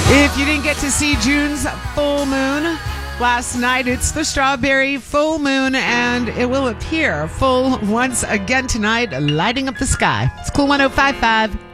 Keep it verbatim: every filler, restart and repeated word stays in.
If you didn't get to see June's full moon last night, it's the strawberry full moon, and it will appear full once again tonight, lighting up the sky. It's Cool one oh five point five.